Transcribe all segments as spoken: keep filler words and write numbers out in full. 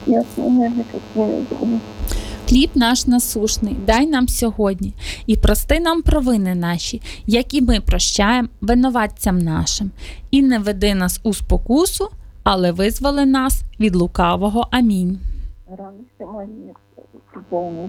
Ясно, не такі. Хліб наш насушний, дай нам сьогодні, і прости нам провини наші, як і ми прощаємо винуватцям нашим. І не веди нас у спокусу, але визволи нас від лукавого. Амінь. Радуйся, Марія, повна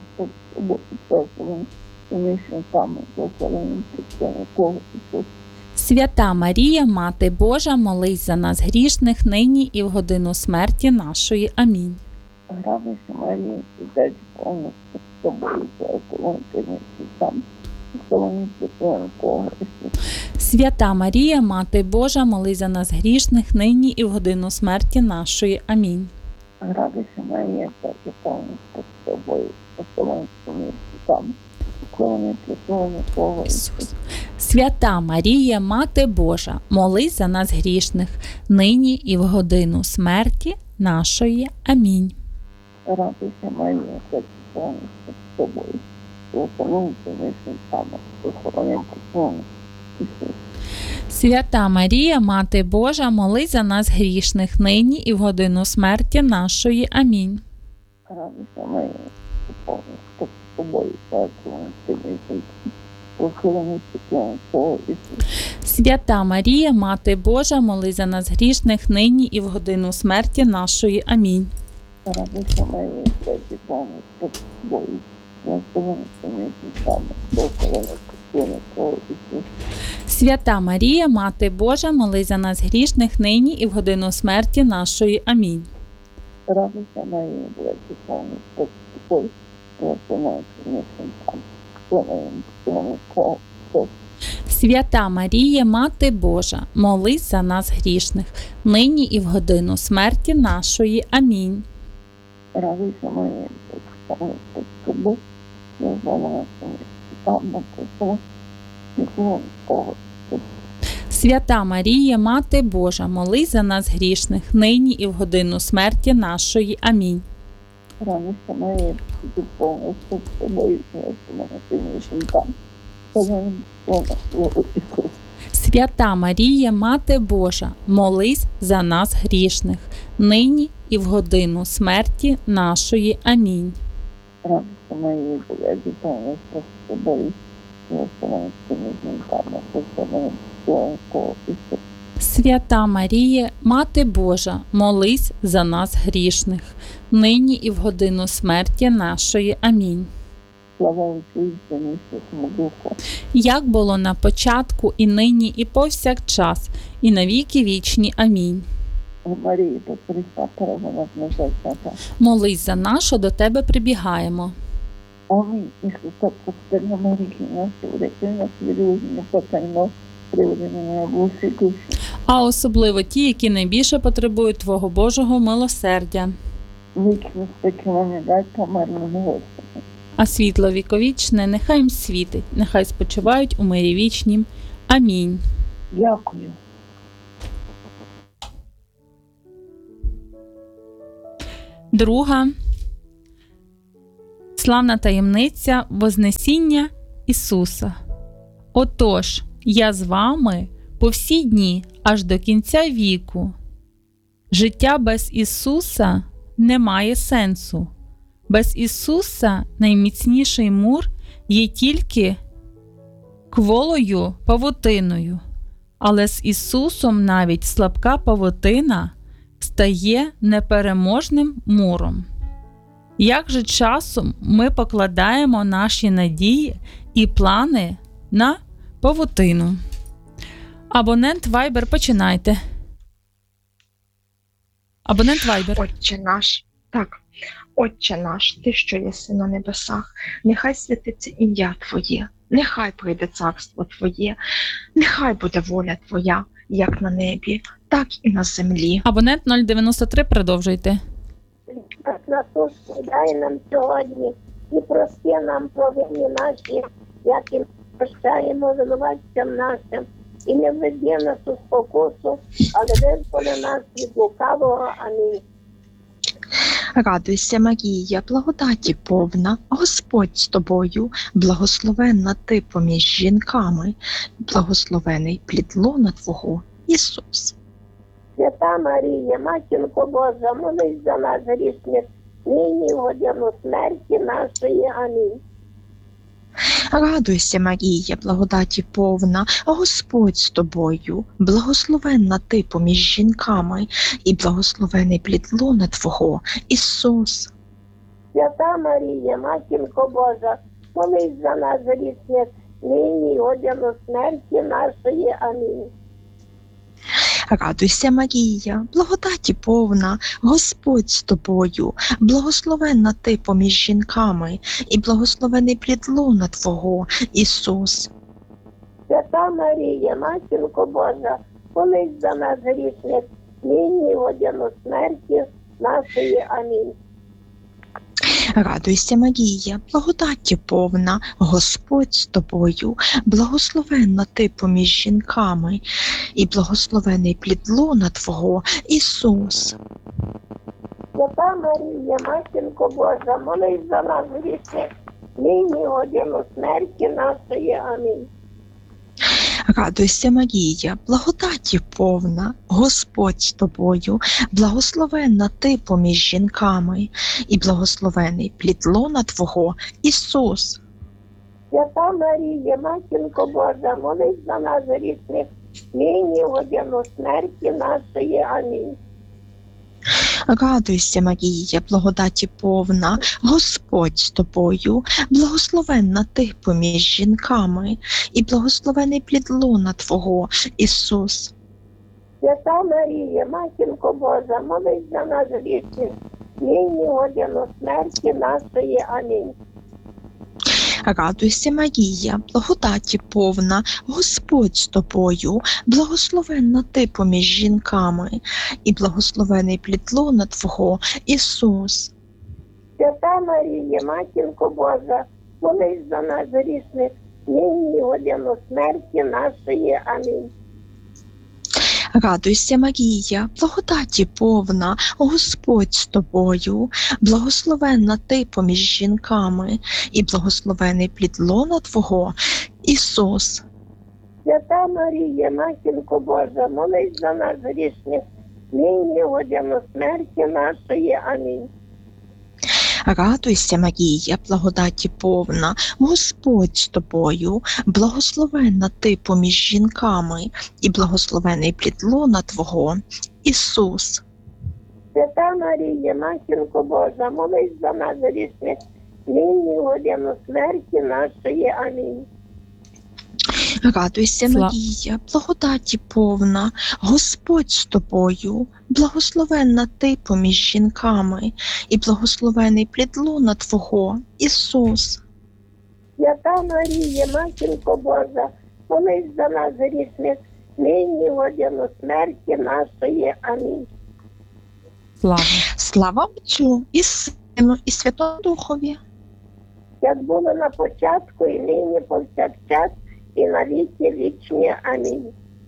Божий, поміщен саме, благословенним Христом, кого Ісус. Свята Марія, Мати Божа, молись за нас грішних, нині і в годину смерті нашої. Амінь. Радуйся, Марія, сидять повна з тобою, благословенним Христом, благословенним Христом, кого Ісус. Свята Марія, Мати Божа, молись за нас грішних, нині і в годину смерті нашої. Амінь. Радуйся, Марія, сидять повна з тобою, благословенним Христом, благословенним Христом, кого Ісус. Свята Марія, Мати Божа, молись за нас грішних, нині і в годину смерті нашої. Амінь. Радуйся, Марія, сидять повна з тобою, благословенним Христом, благословенним Христом, Ісус. Свята Марія, Мати Божа, молись за нас грішних, нині і в годину смерті нашої. Амінь. Радуйся, Марія, повна з тобою, благословенним Христом, благословенним Христом, кого Ісус. Свята Марія, Мати Божа, молись за нас грішних, нині і в годину смерті нашої. Амінь. Радуйся, Марія, сидять повна з тобою, благословенним Христом, благословенним Христом, кого Ісус. Свята Марія, Мати Божа, молись за нас грішних, нині і в годину смерті нашої. Амінь. Радуйся, Марія, сидять повна з тобою, благословенним Христом, благословенним Христом, кого Ісус. Свята Марія, Мати Божа, молись за нас грішних, нині і в годину смерті нашої. Амінь. Радуйся, Марія, повна з тобою, благословенним Христом, благословенним кого Ісус. Свята Марія, Мати Божа, молись за нас грішних, нині і в годину смерті нашої. Амінь. Радуйся, Марія, повна з тобою, благословенним Христом, благословенним Ісус. Свята Марія, Мати Божа, молись за нас грішних, нині і в годину смерті нашої. Амінь. Радуйся, Марія, повна з тобою, благословенним Христом, благословенним кого Ісус. Свята Марія, Мати Божа, молись за нас грішних, нині і в годину смерті нашої. Амінь. Слава Отцю і Сину і Святому Духу. Як було на початку, і нині, і повсякчас, і на віки вічні. Амінь. О Марії, до Христа, перемога назавжди. Молись за нас, що до Тебе прибігаємо. Амінь. Ісуса, Господня Марії, наші уряди, нас відлюдні, потайно, приведені на облусі душі. А особливо ті, які найбільше потребують Твого Божого милосердя. Вічно спочивання дай померлому Господу. А світло віковічне нехай їм світить, нехай спочивають у мирі вічнім. Амінь. Дякую. Друга славна таємниця Вознесіння Ісуса. Отож, я з вами по всі дні, аж до кінця віку. Життя без Ісуса не має сенсу. Без Ісуса найміцніший мур є тільки кволою павутиною, але з Ісусом навіть слабка павутина стає непереможним муром. Як же часом ми покладаємо наші надії і плани на павутину? Абонент Viber, починайте. Абонент Viber. Отче наш, так, Отче наш, Ти, що єси на небесах, нехай святиться ім'я Твоє, нехай прийде царство Твоє, нехай буде воля Твоя, як на небі, так і на землі. Абонент нуль дев'яносто три, продовжуйте. Насущний дай нам сьогодні і прости нам провини наші, як і ми прощаємо винуватцям нашим. І не введи нас у спокусу, але визволи нас від лукавого. Амінь. Радуйся, Марія, благодаті повна, Господь з тобою, благословенна ти поміж жінками, благословений плід лона Твого, Ісус. Свята Марія, Матінко Божа, молись за нас грішних, нині в годину смерті нашої. Амінь. Радуйся, Марія, благодаті повна, Господь з тобою, благословенна ти поміж жінками, і благословений плід лона Твого, Ісус. Свята Марія, Матінко Божа, молись за нас грішних, нині в годину смерті нашої. Амінь. Радуйся, Марія, благодаті повна, Господь з тобою, благословенна ти поміж жінками, і благословений плід лона Твого, Ісус. Свята Марія, Матінко Божа, молись за нас грішних, нині в годину смерті нашої. Амінь. Радуйся, Марія, благодаті повна, Господь з тобою, благословенна ти поміж жінками, і благословений плід лона Твого, Ісус. Свята Марія, Матінко Божа, молись за нас грішних, нині в годину смерті нашої. Амінь. Радуйся, Марія, благодаті повна, Господь з тобою, благословенна ти поміж жінками, і благословений плід лона Твого, Ісус. Свята Марія, Матінко Божа, молись за нас грішних, нині в годину смерті нашої. Амінь. Радуйся, Марія, благодаті повна, Господь з тобою, благословенна ти поміж жінками, і благословений плід лона Твого, Ісус. Свята Марія, Матінко Божа, молись за нас грішних, нині в годину смерті нашої. Амінь. Радуйся, Марія, благодаті повна, Господь з тобою, благословенна ти поміж жінками, і благословений плід лона Твого, Ісус. Свята Марія, Матінко Божа, молись за нас грішних, нині в годину смерті нашої. Амінь. Радуйся, Марія, благодаті повна, Господь з тобою, благословенна ти поміж жінками, і благословений плід лона Твого, Ісус. Свята Марія, Матінко Божа, молись за нас грішних, нині в годину смерті нашої. Амінь. Радуйся, Марія, благодаті повна, Господь з тобою, благословенна ти поміж жінками, і благословений плід лона Твого, Ісус. Свята Марія, Матінко Божа, молись за нас грішних, нині в годину смерті нашої. Амінь. Радуйся, Сла- Марія, благодаті повна, Господь з тобою, благословенна ти поміж жінками, і благословений плід лона Твого, Ісус. Свята Марія, Матінко Божа, молись за нас грішних, нині в годину смерті нашої. Амінь. Слава. Слава Отцю і Сину, і Святому Духові. Як було на початку, і нині повсякчас, і на віки вічні. Амінь.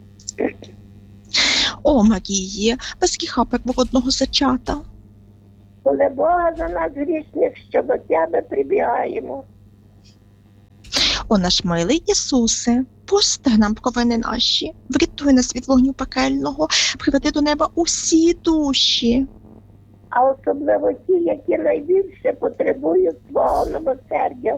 О, Марії, без гріха первородного зачата, Коли Бога за нас грішних, що до Тебе прибігаємо. о наш милий Ісусе, прости нам провини наші, врятуй нас від вогню пекельного, приведи до неба усі душі. А особливо ті, які найбільше потребують Твого милосердя.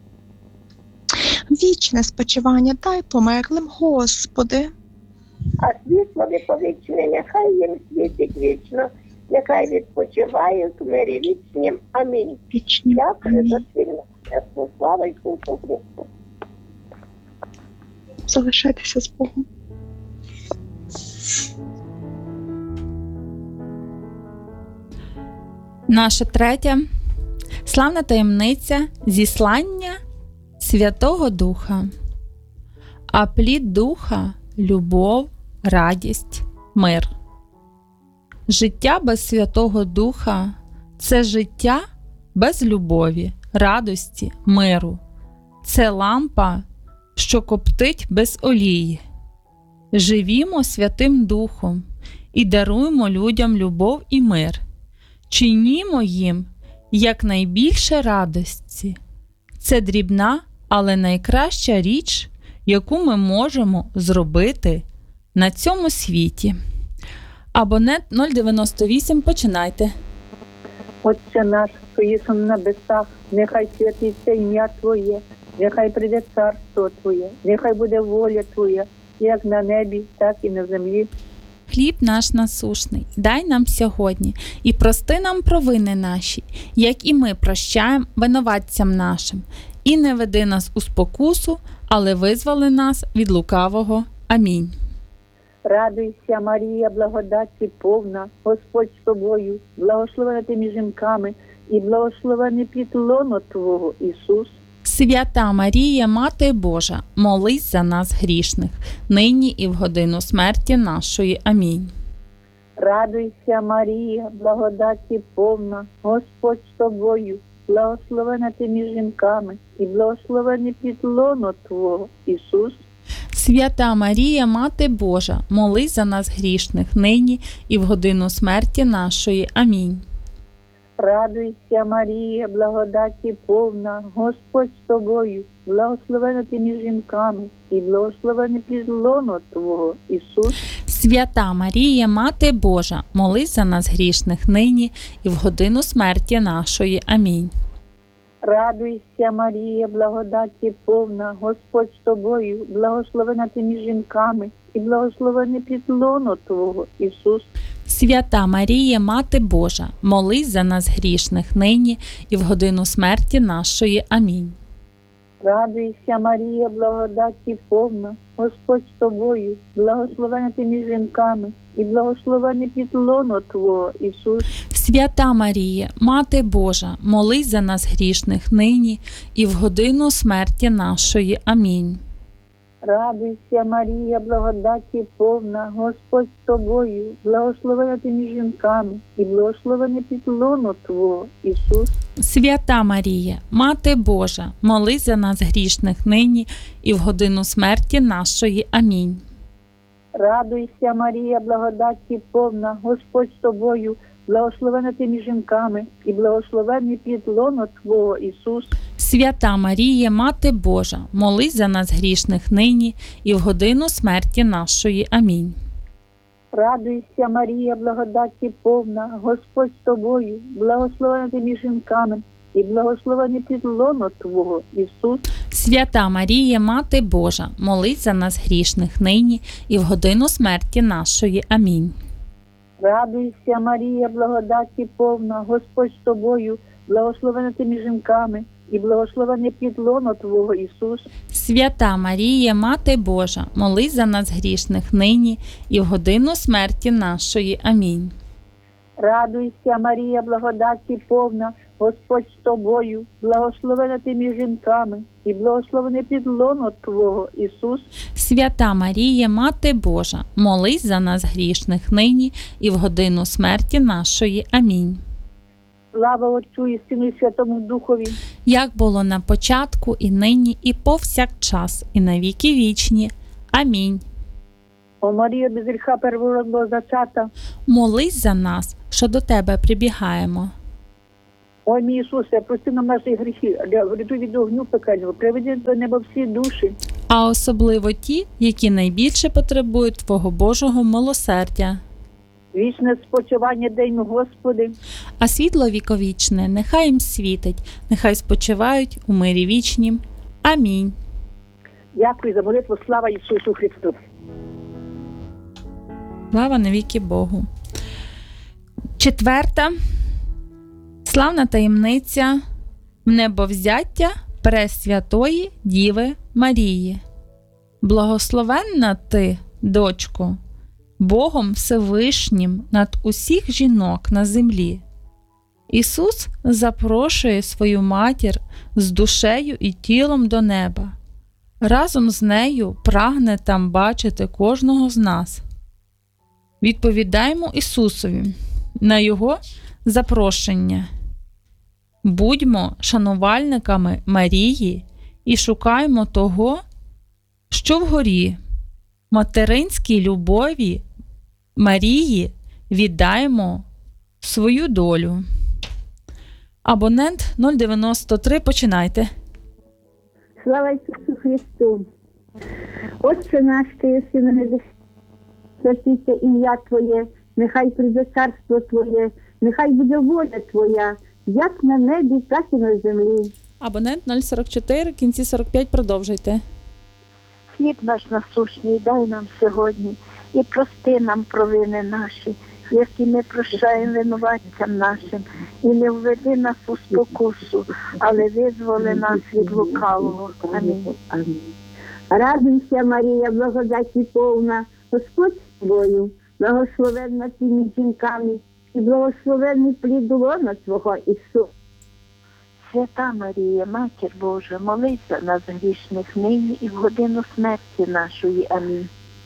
Вічне спочивання дай померлим, Господи. А світло віковічне, нехай їм світить вічно, нехай відпочивають в мирі вічнім. Амінь. Вічні. Дякую за спільну чесну. Слава Ісусу Христу. Залишайтеся з Богом. Наша третя славна таємниця зіслання Святого Духа. А плід Духа – любов, радість, мир. Життя без Святого Духа – це життя без любові, радості, миру. Це лампа, що коптить без олії. Живімо Святим Духом і даруємо людям любов і мир. Чинімо їм якнайбільше радості. Це дрібна, але найкраща річ, яку ми можемо зробити на цьому світі. Абонент нуль дев'яносто вісім, починайте. Отче наш, що єси на небесах, нехай святиться ім'я Твоє, нехай прийде царство Твоє, нехай буде воля Твоя, як на небі, так і на землі. Хліб наш насушний, дай нам сьогодні, і прости нам провини наші, як і ми прощаємо винуватцям нашим. І не веди нас у спокусу, але визволи нас від лукавого. Амінь. Радуйся, Марія, благодаті повна, Господь з тобою, благословена ти між жінками, і благословений плід лона Твого, Ісус. Свята Марія, Мати Божа, молись за нас грішних, нині і в годину смерті нашої. Амінь. Радуйся, Марія, благодаті повна, Господь з тобою, благословена ти між жінками, і благословений плід лона Твого, Ісус. Свята Марія, Мати Божа, молись за нас грішних, нині і в годину смерті нашої. Амінь. Радуйся, Марія, благодаті повна, Господь з тобою, благословена ти між жінками, і благословений плід лона Твого, Ісус. Свята Марія, Мати Божа, молись за нас грішних, нині і в годину смерті нашої. Амінь. Радуйся, Марія, благодаті повна, Господь з тобою, благословена ти між жінками, і благословений плід лона Твого, Ісус. Свята Марія, Мати Божа, молись за нас грішних, нині і в годину смерті нашої. Амінь. Радуйся, Марія, благодаті повна, Господь з тобою, благословена ти між жінками, і благословений плід лона Твого, Ісус. Свята Марія, Мати Божа, молись за нас грішних, нині і в годину смерті нашої. Амінь. Радуйся, Марія, благодаті повна, Господь з тобою, благословена ти між жінками, і благословений плід лона Твого, Ісус. Свята Марія, Мати Божа, молись за нас грішних, нині і в годину смерті нашої. Амінь. Радуйся, Марія, благодаті повна, Господь з тобою, благословена ти між жінками, і благословений плід лона Твого, Ісус. Свята Марія, Мати Божа, молись за нас грішних, нині і в годину смерті нашої. Амінь. Радуйся, Марія, благодаті повна, Господь з тобою, благословена ти між жінками, і благословений плід лона Твого, Ісус. Свята Марія, Мати Божа, молись за нас грішних, нині і в годину смерті нашої. Амінь. Радуйся, Марія, благодаті повна, Господь з тобою, благословена ти між жінками, і благословений плід лона Твого, Ісус. Свята Марія, Мати Божа, молись за нас грішних, нині і в годину смерті нашої. Амінь. Радуйся, Марія, благодаті повна, Господь з тобою, благословена ти між жінками, і благословений плід лона Твого, Ісус. Свята Марія, Мати Божа, молись за нас грішних, нині і в годину смерті нашої. Амінь. Слава Отцю і Сину і Святому Духові. Як було на початку, і нині, і повсякчас, і на віки вічні. Амінь. О Марія, без гріха первородного зачата, Молись за нас, що до Тебе прибігаємо. Ой, мій Ісусе, прости нам наші гріхи, врятуй від огню пекельного, приведи до неба всі душі. А особливо ті, які найбільше потребують Твого Божого милосердя. Вічне спочивання дай ми, Господи. А світло віковічне нехай їм світить, нехай спочивають у мирі вічнім. Амінь. Дякую за молитву, слава Ісусу Христу. Слава навіки Богу. Четверта. Славна таємниця небовзяття Пресвятої Діви Марії. Благословенна ти, дочко, Богом Всевишнім над усіх жінок на землі. Ісус запрошує свою матір з душею і тілом до неба. Разом з нею прагне там бачити кожного з нас. Відповідаймо Ісусові на Його запрошення. Будьмо шанувальниками Марії і шукаймо того, що вгорі. Материнській любові Марії віддаємо свою долю. Абонент нуль дев'яносто три, починайте. Слава Ісусу Христу! Отче наш, ти єси на небесі, святиться ім'я Твоє, нехай прийде царство Твоє, нехай буде воля Твоя, як на небі, так і на землі. Абонент нуль сорок чотири, кінці сорок п'ять, продовжуйте. Хліб наш насущний дай нам сьогодні і прости нам провини наші, які ми прощаємо винуватцям нашим, і не введи нас у спокусу, але визволи нас від лукавого. Амінь. Амінь. Радуйся, Марія, благодаті повна, Господь з тобою, благословенна ти між жінками, і благословенний плід лона Твого, Ісус. Свята Марія, Матір Божа, молись за нас грішних нині і в годину смерті нашої. Амінь.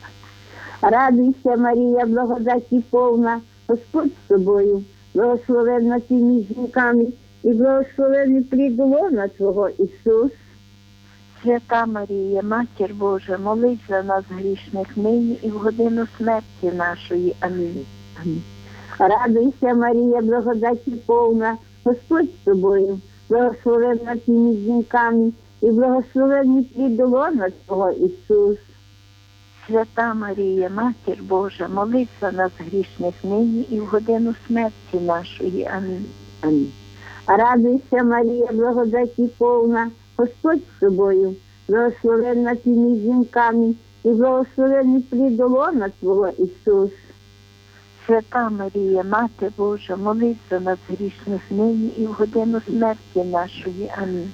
Радуйся, Марія, благодаті повна, Господь з тобою, благословенна ти між жінками, і благословенний плід лона Твого, Ісус. Свята Марія, Матір Божа, молись за нас грішних нині і в годину смерті нашої. Амінь. Радуйся, Марія, благодаті повна, Господь з тобою, благословенна ти між жінками, і благословенний плід лона Твого, Ісус. Свята Марія, Матір Божа, молись за нас грішних нині і в годину смерті нашої. Амінь. Амінь. Радуйся, Марія, благодаті повна, Господь з тобою, благословенна ти між жінками, і благословенний плід лона Твого, Ісус. Свята Марія, Мати Божа, молись за нас грішних нині і в годину смерті нашої. Амінь.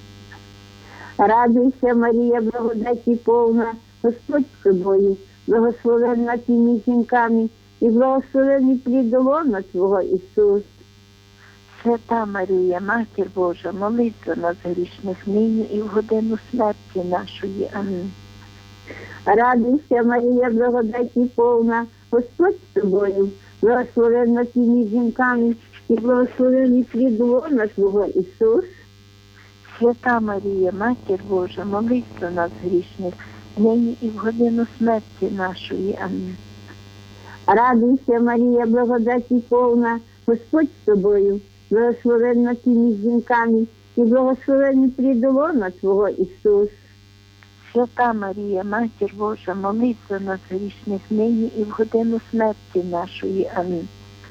Радуйся, Марія, благодаті повна, Господь з тобою, благословенна ти між жінками, і благословенний плід лона Твого, Ісус. Свята Марія, Матір Божа, молись за нас грішних нині і в годину смерті нашої. Амінь. Радуйся, Марія, благодаті повна, Господь з тобою, благословенна ти між жінками, і благословенний плід лона Твого, Ісус. Свята Марія, Матір Божа, молись за нас грішних нині і в годину смерті нашої. Амінь. Радуйся, Марія, благодаті повна, Господь з тобою, благословенна ти між жінками, і благословенний плід лона Твого, Ісус. Свята Марія, Матір Божа, молись за нас грішних нині і в годину смерті нашої. Амінь.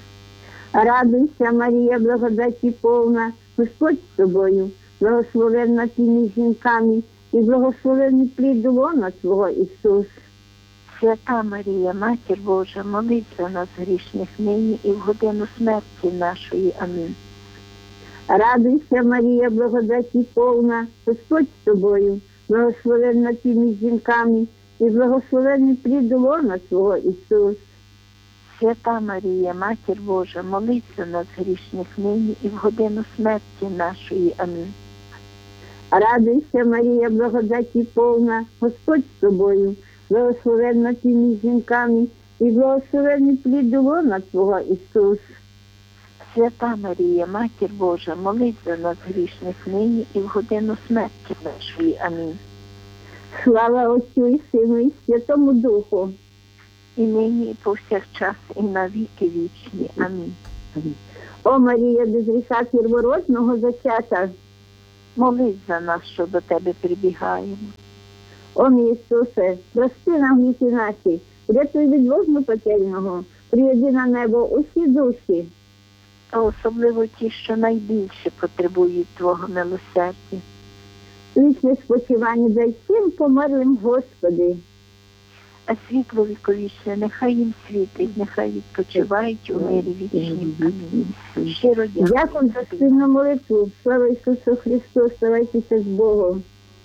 Радуйся, Марія, благодаті повна, Господь з тобою, благословенна ти між жінками, і благословенний плід лона Твого, Ісус. Свята Марія, Матір Божа, молись за нас грішних нині і в годину смерті нашої. Амінь. Радуйся, Марія, благодаті повна, Господь з тобою, благословенна ти між жінками, і благословенний плід лона Твого, Ісус. Свята Марія, Матір Божа, молись за нас грішних нині і в годину смерті нашої. Амінь. Радуйся, Марія, благодаті повна, Господь з тобою, благословенна ти між жінками, і благословенний плід лона Твого, Ісус. Свята Марія, Матір Божа, молись за нас грішних нині і в годину смерті нашої. Амінь. Слава Отцю і Сину, і Святому Духу. І нині, і повсякчас, і на віки вічні. Амінь. О Марія, без гріха первородного зачата, Молись за нас, що до Тебе прибігаємо. о мій Ісусе, прости нам гріхи наші, врятуй від вогню пекельного, приведи на небо усі душі. А особливо ті, що найбільше потребують Твого милосердя. Вічне спочивання дай всім померлим, Господи. А світло віковічне, нехай їм світить, нехай відпочивають у мирі вічнім. Амінь. Щиро дякую. Дякую за спільну молитву. Слава Ісусу Христу, ставайтеся з Богом.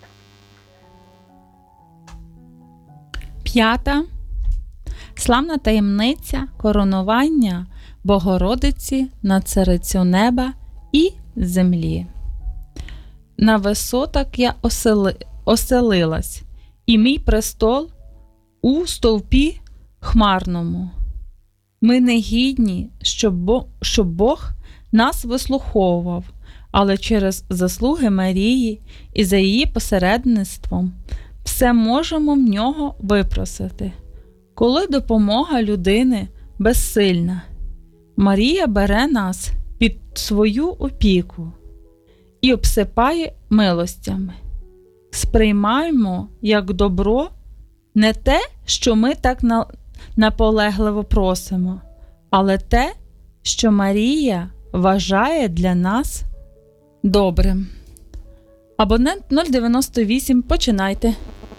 П'ята. Славна таємниця коронування Богородиці на царицю неба і землі. На висотах я осели... оселилась, і мій престол у стовпі хмарному. Ми не гідні, щоб Бог, щоб Бог нас вислуховував, але через заслуги Марії і за її посередництвом все можемо в нього випросити. Коли допомога людини безсильна, Марія бере нас під свою опіку і обсипає милостями. Сприймаємо як добро не те, що ми так наполегливо просимо, але те, що Марія вважає для нас добрим. Абонент нуль дев'яносто вісім, починайте.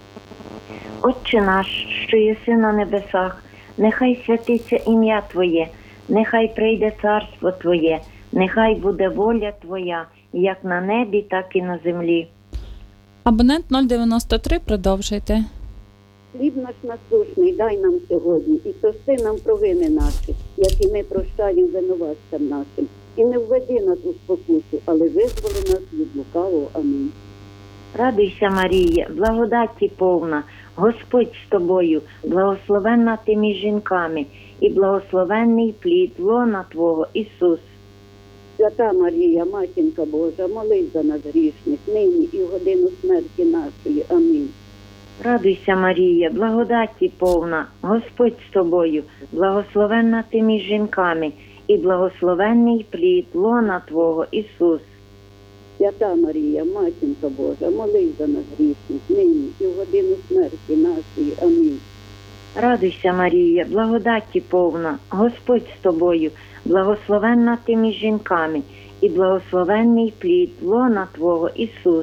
Отче наш, що єси на небесах, нехай святиться ім'я Твоє, нехай прийде царство Твоє, нехай буде воля Твоя, як на небі, так і на землі. Абонент нуль дев'яносто три, продовжуйте. Хліб наш насущний дай нам сьогодні, і прости нам провини наші, як і ми прощаємо винуватцям нашим. І не введи нас у спокусу, але визволи нас від лукавого. Амінь. Радуйся, Марія, благодаті повна, Господь з тобою, благословенна ти між жінками, і благословенний плід лона Твого, Ісус. Свята Марія, Матінка Божа, молись за нас грішних, нині і в годину смерті нашої. Амінь. Радуйся, Марія, благодаті повна, Господь з тобою, благословенна ти між жінками, і благословенний плід лона Твого, Ісус. Свята Марія, Матінка Божа, молись за нас грішних, нині і в годину смерті нашої. Амінь. Радуйся, Марія, благодаті повна, Господь з тобою, благословенна ти між жінками, і благословенний плід лона Твого, Ісус.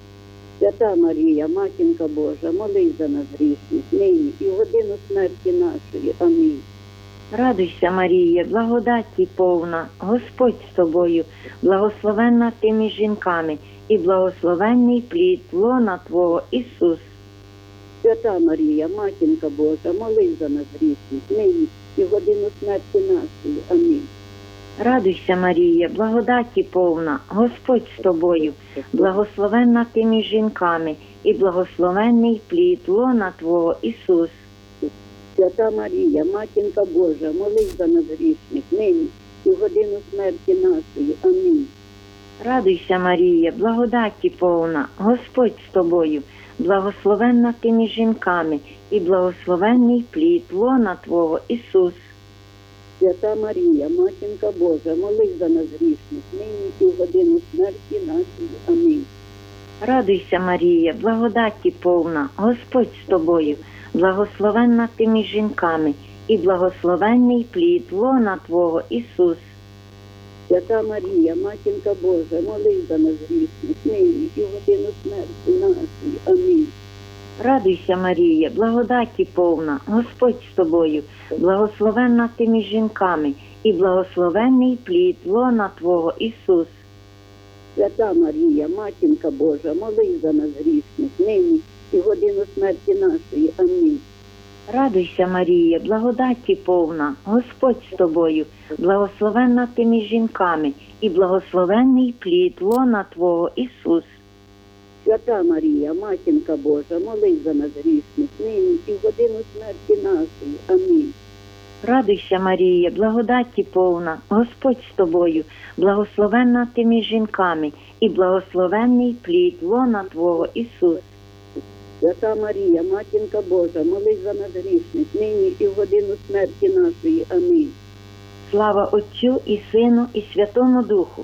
Свята Марія, Матінка Божа, молись за нас грішних, нині і в годину смерті нашої. Амінь. Радуйся, Марія, благодаті повна, Господь з тобою, благословенна ти між жінками, і благословенний плід лона Твого, Ісус. Свята Марія, Матінка Божа, молись за нас грішних, нині і в годину смерті нашої. Амінь. Радуйся, Марія, благодаті повна, Господь з тобою, благословенна ти між жінками, і благословенний плід лона Твого, Ісус. Свята Марія, Матінка Божа, молись за нас грішних, нині і в годину смерті нашої. Амінь. Радуйся, Марія, благодаті повна, Господь з тобою, благословенна ти між жінками, і благословенний плід лона Твого, Ісус. Свята Марія, Матінка Божа, молись за нас грішних, нині і в годину смерті нашої. Амінь. Радуйся, Марія, благодаті повна, Господь з тобою, благословенна ти між жінками, і благословенний плід лона Твого, Ісус. Свята Марія, Матінка Божа, молись за нас грішних, нині і в годину смерті нашої. Амінь. Радуйся, Марія, благодаті повна, Господь з тобою, благословенна ти між жінками, і благословенний плід лона Твого, Ісус. Свята Марія, Матінка Божа, молись за нас грішних, нині і в годину смерті нашої. Амінь. Радуйся, Марія, благодаті повна, Господь з тобою, благословенна ти між жінками, і благословенний плід лона Твого, Ісус. Свята Марія, Матінка Божа, молись за нас грішних, нині і в годину смерті нашої. Амінь. Радуйся, Марія, благодаті повна, Господь з тобою, благословенна ти між жінками, і благословенний плід лона Твого, Ісус. Свята Марія, Матінка Божа, молись за нас грішних, нині і в годину смерті нашої. Амінь. Слава Отцю і Сину, і Святому Духу.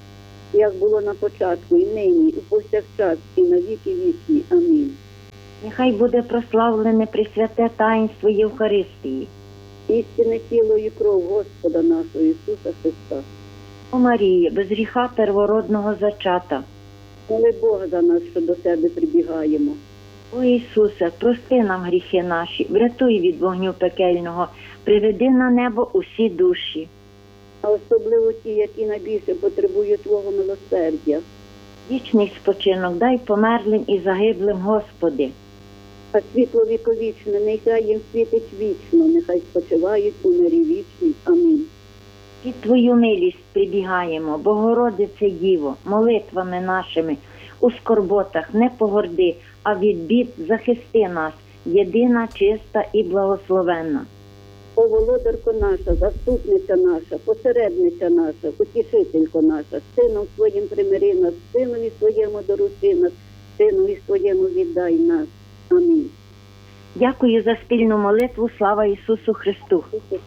Як було на початку, і нині, і повсякчас, і на віки вічні. Амінь. Нехай буде прославлене пресвяте таїнство Євхаристії. Істинне тіло і кров Господа нашого Ісуса Христа. О Марія, без гріха первородного зачата. Моли Бога за нас, що до Тебе прибігаємо. О Ісусе, прости нам гріхи наші, врятуй від вогню пекельного, приведи на небо усі душі. А особливо ті, які найбільше потребують Твого милосердя. Вічний спочинок дай померлим і загиблим, Господи. А світло віковічне, нехай їм світить вічно, нехай спочивають у мирі вічній. Амінь. Під Твою милість прибігаємо, Богородице Діво, молитвами нашими, у скорботах не погорди, а від бід захисти нас, єдина, чиста і благословенна. О, володарко наша, заступниця наша, посередниця наша, утішителько наша, Сином Своїм примири нас, Синові Своєму доручи нас, Синові Своєму віддай нас. Амінь. Дякую за спільну молитву, слава Ісусу Христу.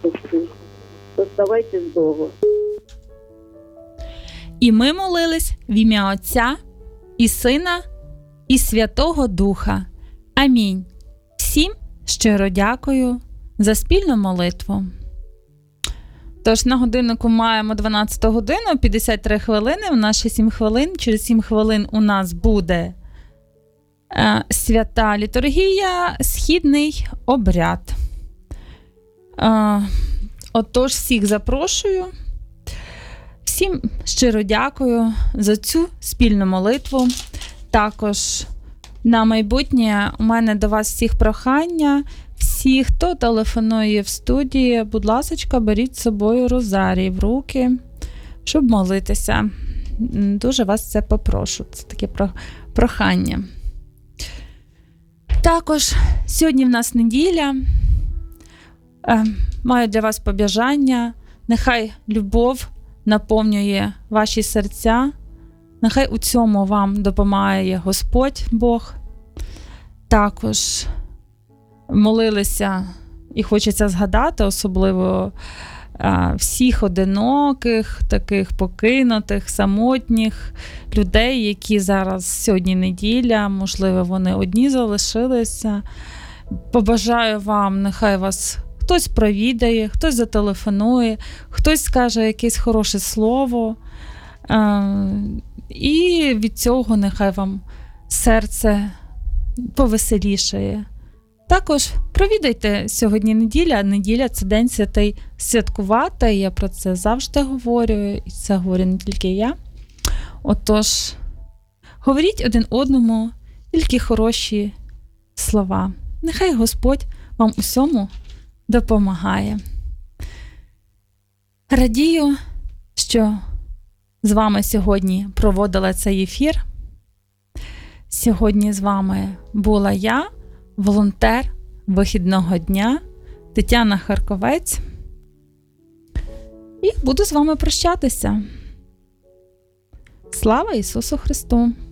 Оставайтесь довго. І ми молились в ім'я Отця і Сина і Святого Духа. Амінь. Всім щиро дякую за спільну молитву. Тож на годиннику маємо дванадцяту годину, п'ятдесят три хвилини, у нас ще сім хвилин. Через сім хвилин у нас буде е, свята літургія, східний обряд. Е, отож, всіх запрошую. Всім щиро дякую за цю спільну молитву. Також на майбутнє у мене до вас всіх прохання. Всі, хто телефонує в студії, будь ласка, беріть з собою розарій в руки, щоб молитися. Дуже вас це попрошу. Це таке прохання. Також сьогодні в нас неділя. Маю для вас побажання. Нехай любов наповнює ваші серця. Нехай у цьому вам допомагає Господь Бог. Також молилися і хочеться згадати, особливо а, всіх одиноких, таких покинутих, самотніх людей, які зараз сьогодні неділя, можливо, вони одні залишилися. Побажаю вам, нехай вас хтось провідає, хтось зателефонує, хтось скаже якесь хороше слово. А, і від цього нехай вам серце повеселішає. Також провідайте сьогодні неділя. Неділя – це День Святий святкувати. Я про це завжди говорю, і це говорю не тільки я. Отож, говоріть один одному тільки хороші слова. Нехай Господь вам усьому допомагає. Радію, що з вами сьогодні проводила цей ефір. Сьогодні з вами була я, волонтер вихідного дня Тетяна Харковець. І буду з вами прощатися. Слава Ісусу Христу!